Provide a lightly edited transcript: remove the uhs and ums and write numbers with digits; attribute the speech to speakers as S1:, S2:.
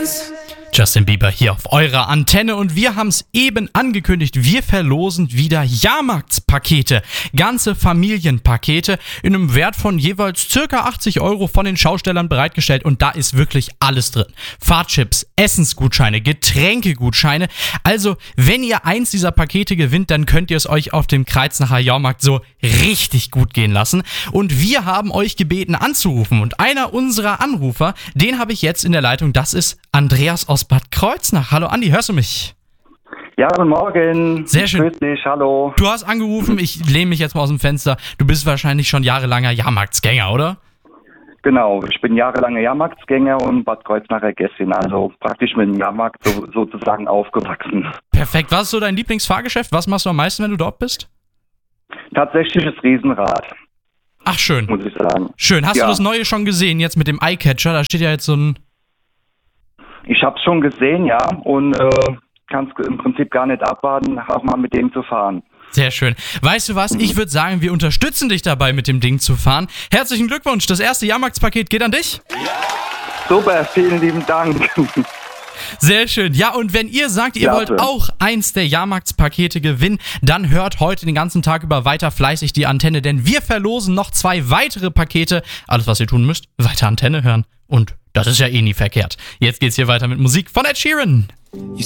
S1: Justin Bieber hier auf eurer Antenne und wir haben es eben angekündigt, wir verlosen wieder Jahrmarktspakete, ganze Familienpakete in einem Wert von jeweils circa 80 € von den Schaustellern bereitgestellt und da ist wirklich alles drin. Fahrtchips, Essensgutscheine, Getränkegutscheine, also wenn ihr eins dieser Pakete gewinnt, dann könnt ihr es euch auf dem Kreuznacher Jahrmarkt so richtig gut gehen lassen und wir haben euch gebeten anzurufen und einer unserer Anrufer, den habe ich jetzt in der Leitung, das ist Andreas aus Bad Kreuznach. Hallo Andi, hörst du mich?
S2: Ja, guten Morgen.
S1: Sehr schön.
S2: Grüß dich, hallo.
S1: Du hast angerufen, ich lehne mich jetzt mal aus dem Fenster. Du bist wahrscheinlich schon jahrelanger Jahrmarktsgänger, oder?
S2: Genau, ich bin jahrelanger Jahrmarktsgänger und Bad Kreuznacher Gästin, also praktisch mit dem Jahrmarkt sozusagen aufgewachsen.
S1: Perfekt. Was ist so dein Lieblingsfahrgeschäft? Was machst du am meisten, wenn du dort bist?
S2: Tatsächlich das Riesenrad,
S1: Ach, schön.
S2: muss ich sagen.
S1: Schön. Hast
S2: Ja.
S1: du das Neue schon gesehen, jetzt mit dem Eyecatcher? Da steht ja jetzt so ein...
S2: Ich habe es schon gesehen, ja, und kann es im Prinzip gar nicht abwarten, auch mal mit dem zu fahren.
S1: Sehr schön. Weißt du was? Ich würde sagen, wir unterstützen dich dabei, mit dem Ding zu fahren. Herzlichen Glückwunsch. Das erste Jahrmarktspaket geht an dich.
S2: Super, vielen lieben Dank.
S1: Sehr schön. Ja, und wenn ihr sagt, ihr
S2: Klasse.
S1: wollt auch eins der Jahrmarktspakete gewinnen, dann hört heute den ganzen Tag über weiter fleißig die Antenne, denn wir verlosen noch 2 weitere Pakete. Alles, was ihr tun müsst, weiter Antenne hören. Und das ist ja eh nie verkehrt. Jetzt geht's hier weiter mit Musik von Ed Sheeran.